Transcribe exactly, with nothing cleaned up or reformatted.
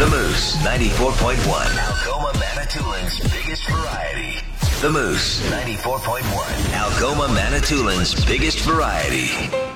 The Moose ninety-four point one. Algoma Manitoulин's biggest variety. The Moose ninety-four point one. Algoma Manitoulин's biggest variety.